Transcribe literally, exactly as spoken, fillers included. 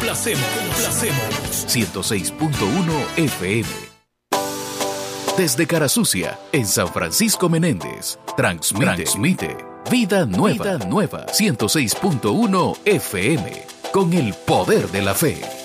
complacemos, complacemos. ciento seis punto uno F M. Desde Carasucia, en San Francisco Menéndez, transmite, transmite Vida Nueva, Vida Nueva, ciento seis punto uno F M, con el poder de la fe.